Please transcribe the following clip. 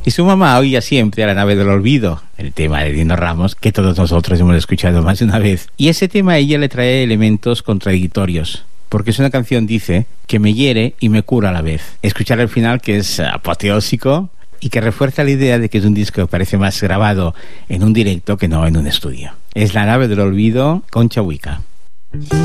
Y su mamá oía siempre a La nave del olvido, el tema de Dino Ramos, que todos nosotros hemos escuchado más de una vez. Y ese tema a ella le trae elementos contradictorios, porque es una canción, dice, que me hiere y me cura a la vez. Escuchar el final, que es apoteósico y que refuerza la idea de que es un disco que parece más grabado en un directo que no en un estudio. Es La nave del olvido, Concha Huica.